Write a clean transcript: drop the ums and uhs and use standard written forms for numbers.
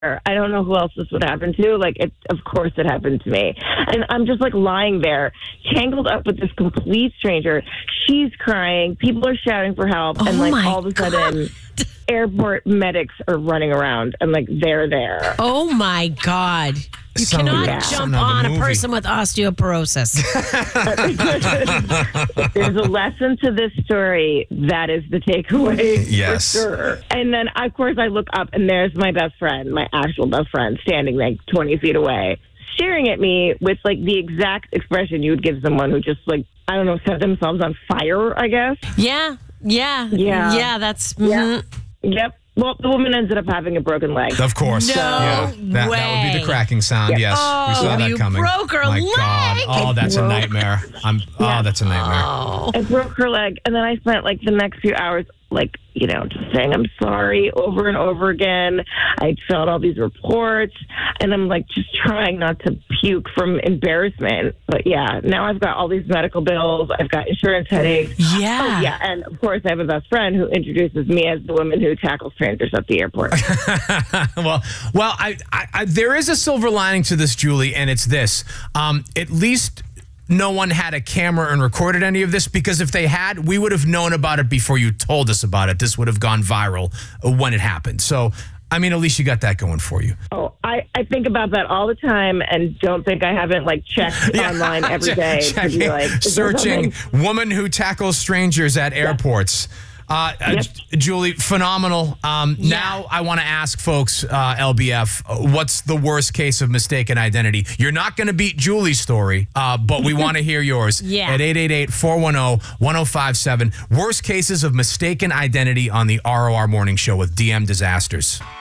I don't know who else this would happen to. Like, of course it happened to me. And I'm just like lying there, tangled up with this complete stranger. She's crying. People are shouting for help. And like all of a sudden, airport medics are running around and like they're there. Oh my God. You cannot jump on a person with osteoporosis. If there's a lesson to this story, that is the takeaway. Yes. For sure. And then, of course, I look up and there's my best friend, my actual best friend, standing like 20 feet away, staring at me with like the exact expression you would give someone who just like, I don't know, set themselves on fire, I guess. Yeah. That's... Yeah. Yep. Well, the woman ended up having a broken leg. Of course. No That would be the cracking sound. Yes. We saw that coming. Broke her My leg. God. Oh, that's a nightmare. That's a nightmare. I broke her leg, and then I spent like the next few hours, like, you know, just saying I'm sorry over and over again. I filled all these reports, and I'm like just trying not to puke from embarrassment. But yeah, now I've got all these medical bills. I've got insurance headaches. Yeah. Oh, yeah, and of course I have a best friend who introduces me as the woman who tackles strangers at the airport. well, I there is a silver lining to this, Julie, and it's this. At least no one had a camera and recorded any of this, because if they had, we would have known about it before you told us about it. This would have gone viral when it happened. So, I mean, at least you got that going for you. Oh, I think about that all the time and don't think I haven't like checked online every day to be like, searching woman who tackles strangers at airports. Julie, phenomenal. Now I want to ask folks, LBF, what's the worst case of mistaken identity? You're not going to beat Julie's story, but we want to hear yours at 888-410-1057. Worst cases of mistaken identity on the ROR Morning Show with DM Disasters.